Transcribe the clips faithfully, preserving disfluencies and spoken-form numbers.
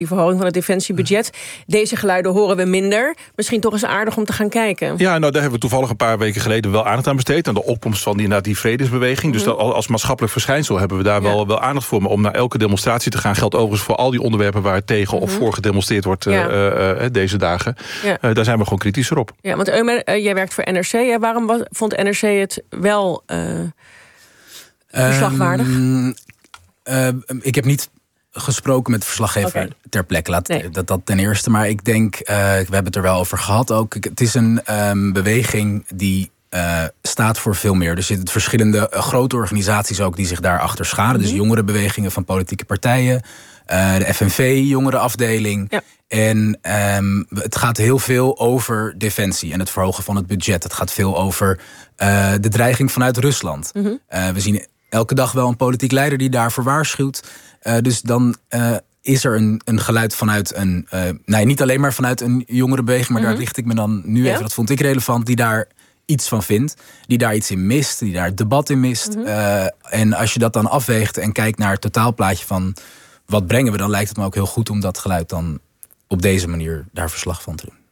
die verhoging van het defensiebudget. Deze geluiden horen we minder. Misschien toch eens aardig om te gaan kijken. Ja, nou daar hebben we toevallig een paar weken geleden wel aandacht aan besteed. Aan de opkomst van die, die vredesbeweging. Mm-hmm. Dus dat, als maatschappelijk verschijnsel hebben we daar ja. wel, wel aandacht voor. Maar om naar elke demonstratie te gaan geldt overigens voor al die onderwerpen waar tegen mm-hmm. of voor gedemonstreerd wordt ja. uh, uh, deze dagen. Ja. Uh, daar zijn we gewoon kritischer op. Ja, want Ömer, uh, jij werkt voor N R C. Ja, waarom was, vond N R C het wel uh, verslagwaardig? Um, uh, ik heb niet gesproken met de verslaggever okay. ter plekke. Laat nee. dat, dat ten eerste. Maar ik denk, uh, we hebben het er wel over gehad ook. Het is een um, beweging die uh, staat voor veel meer. Er zitten verschillende uh, grote organisaties ook die zich daarachter scharen. Mm-hmm. Dus jongerenbewegingen van politieke partijen. Uh, de F N V, jongerenafdeling. Ja. En um, het gaat heel veel over defensie en het verhogen van het budget. Het gaat veel over uh, de dreiging vanuit Rusland. Mm-hmm. Uh, we zien elke dag wel een politiek leider die daarvoor waarschuwt. Uh, dus dan uh, is er een, een geluid vanuit een... Uh, nee, niet alleen maar vanuit een jongerenbeweging... maar mm-hmm. daar richt ik me dan nu even, ja? dat vond ik relevant... die daar iets van vindt, die daar iets in mist... die daar het debat in mist. Mm-hmm. Uh, en als je dat dan afweegt en kijkt naar het totaalplaatje van... wat brengen we, dan lijkt het me ook heel goed... om dat geluid dan op deze manier daar verslag van te doen.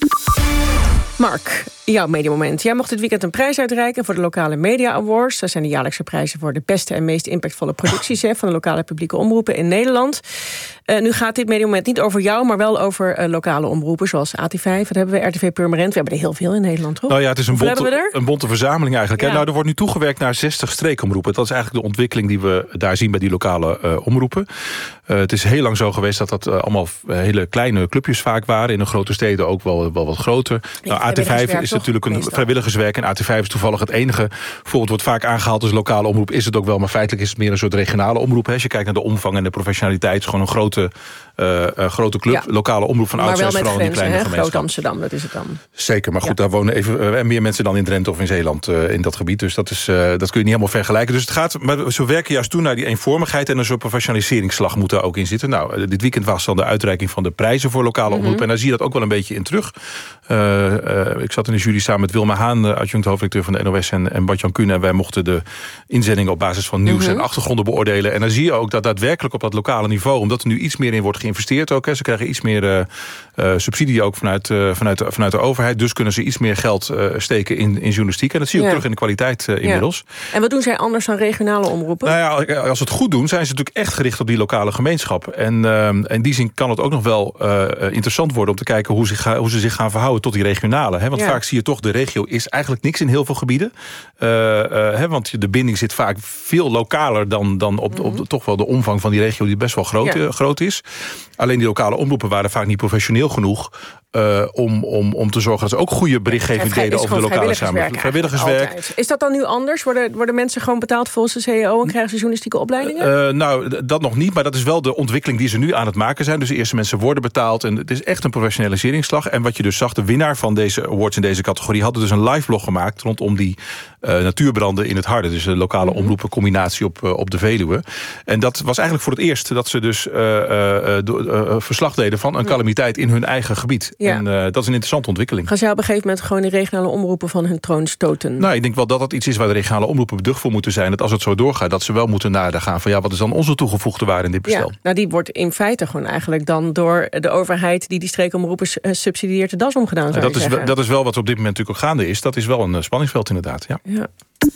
Mark, jouw mediamoment. Jij mocht dit weekend een prijs uitreiken voor de lokale Media Awards. Dat zijn de jaarlijkse prijzen voor de beste en meest impactvolle producties hè, van de lokale publieke omroepen in Nederland. Uh, nu gaat dit mediamoment niet over jou, maar wel over uh, lokale omroepen zoals A T vijf. Wat hebben we? R T V Purmerend. We hebben er heel veel in Nederland, toch? Nou ja, het is een bonte, een bonte verzameling eigenlijk. Ja. Hè? Nou, er wordt nu toegewerkt naar zestig streekomroepen. Dat is eigenlijk de ontwikkeling die we daar zien bij die lokale uh, omroepen. Uh, het is heel lang zo geweest dat dat uh, allemaal hele kleine clubjes vaak waren. In de grote steden ook wel, wel wat groter. Nou, A T vijf is natuurlijk een meestal. vrijwilligerswerk. En A T vijf is toevallig het enige. Bijvoorbeeld wordt vaak aangehaald als lokale omroep. Is het ook wel, maar feitelijk is het meer een soort regionale omroep. Hè. Als je kijkt naar de omvang en de professionaliteit. Het is gewoon een grote, uh, uh, grote club. Ja. Lokale omroep van oudsher. Maar wel met vooral grenzen, in die kleine Groot Amsterdam, dat is het dan. Zeker, maar goed, ja. daar wonen even uh, meer mensen dan in Drenthe of in Zeeland uh, in dat gebied. Dus dat, is, uh, dat kun je niet helemaal vergelijken. Dus het gaat, maar ze werken juist toe naar die eenvormigheid. En een soort professionaliseringsslag moet daar ook in zitten. Nou, uh, dit weekend was dan de uitreiking van de prijzen voor lokale mm-hmm. omroepen. En daar zie je dat ook wel een beetje in terug. Uh, uh, ik zat in de jury samen met Wilma Haan, adjunct hoofdredacteur van de N O S... en, en Bart-Jan Kuhn. En wij mochten de inzendingen op basis van nieuws mm-hmm. en achtergronden beoordelen. En dan zie je ook dat daadwerkelijk op dat lokale niveau... omdat er nu iets meer in wordt geïnvesteerd ook. Hè. Ze krijgen iets meer uh, uh, subsidie ook vanuit, uh, vanuit, de, vanuit de overheid. Dus kunnen ze iets meer geld uh, steken in, in journalistiek. En dat zie je ja. ook terug in de kwaliteit uh, inmiddels. Ja. En wat doen zij anders dan regionale omroepen? Nou ja, als ze het goed doen, zijn ze natuurlijk echt gericht op die lokale gemeenschap. En uh, in die zin kan het ook nog wel uh, interessant worden... om te kijken hoe ze, hoe ze zich gaan verhouden tot die regionale. Hè. Want ja. vaak zie je toch, de regio is eigenlijk niks in heel veel gebieden. Uh, uh, hè, want de binding zit vaak veel lokaler dan, dan op, mm-hmm. op de, toch wel de omvang van die regio... die best wel groot, ja. uh, groot is. Alleen die lokale omroepen waren vaak niet professioneel genoeg... Uh, om, om, om te zorgen dat ze ook goede berichtgeving ja, deden over de lokale samenleving. Vrijwilligerswerk. Altijd. Is dat dan nu anders? Worden, worden mensen gewoon betaald volgens de C E O en krijgen ze journalistieke opleidingen? Uh, nou, dat nog niet, maar dat is wel de ontwikkeling die ze nu aan het maken zijn. Dus de eerste mensen worden betaald en het is echt een professionaliseringsslag. En wat je dus zag, de winnaar van deze awards in deze categorie hadden dus een live blog gemaakt rondom die uh, natuurbranden in het Harde. Dus de lokale mm-hmm. omroepencombinatie op, uh, op de Veluwe. En dat was eigenlijk voor het eerst dat ze dus uh, uh, uh, uh, verslag deden van een calamiteit in hun eigen gebied. Ja. En uh, dat is een interessante ontwikkeling. Gaan zij op een gegeven moment gewoon de regionale omroepen van hun troon stoten? Nou, ik denk wel dat dat iets is waar de regionale omroepen beducht voor moeten zijn. Dat als het zo doorgaat, dat ze wel moeten nagaan van ja, wat is dan onze toegevoegde waarde in dit bestel? Ja, nou, die wordt in feite gewoon eigenlijk dan door de overheid die die streekomroepen uh, subsidieert de das omgedaan. Ja, dat, is wel, dat is wel wat op dit moment natuurlijk ook gaande is. Dat is wel een uh, spanningsveld inderdaad. Ja. ja.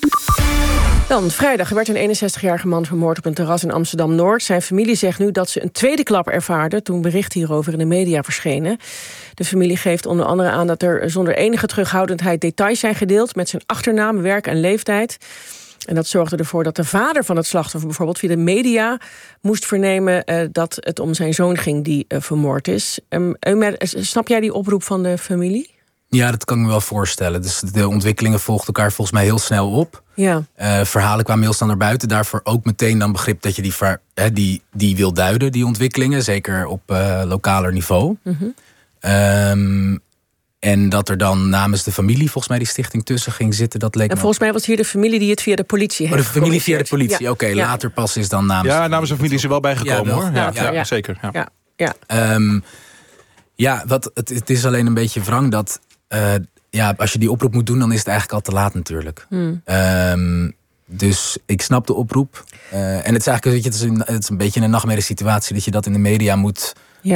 Dan, vrijdag werd een eenenzestigjarige man vermoord op een terras in Amsterdam-Noord. Zijn familie zegt nu dat ze een tweede klap ervaarde toen berichten hierover in de media verschenen. De familie geeft onder andere aan dat er zonder enige terughoudendheid details zijn gedeeld met zijn achternaam, werk en leeftijd. En dat zorgde ervoor dat de vader van het slachtoffer bijvoorbeeld via de media moest vernemen uh, dat het om zijn zoon ging die uh, vermoord is. Um, Ömer, snap jij die oproep van de familie? Ja, dat kan ik me wel voorstellen. Dus de ontwikkelingen volgden elkaar volgens mij heel snel op. Ja. Uh, verhalen kwamen heel snel naar buiten. Daarvoor ook meteen dan begrip dat je die, hè, die, die wil duiden, die ontwikkelingen. Zeker op uh, lokaler niveau. Mm-hmm. Um, en dat er dan namens de familie volgens mij die stichting tussen ging zitten. Dat leek en volgens mij was hier de familie die het via de politie heeft. Oh, de familie via de politie, ja. Oké, okay, ja. Later pas is dan namens... Ja, namens de familie is er wel bijgekomen, ja, hoor. Ja, ja, ja, ja. Zeker. Ja, ja. ja. Um, ja wat, het, het is alleen een beetje wrang dat... Uh, ja, als je die oproep moet doen, dan is het eigenlijk al te laat natuurlijk. Hmm. Um, dus ik snap de oproep. Uh, en het is eigenlijk het is een, het is een beetje een nachtmerrie situatie dat je dat in de media moet